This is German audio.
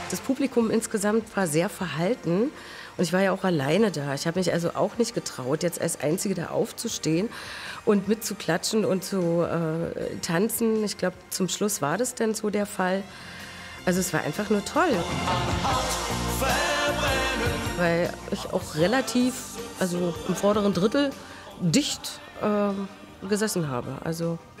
Das Publikum insgesamt war sehr verhalten und ich war ja auch alleine da. Ich habe mich also auch nicht getraut, jetzt als Einzige da aufzustehen und mitzuklatschen und zu tanzen. Ich glaube, zum Schluss war das dann so der Fall. Also es war einfach nur toll. Weil ich auch relativ, also im vorderen Drittel, dicht gesessen habe. Also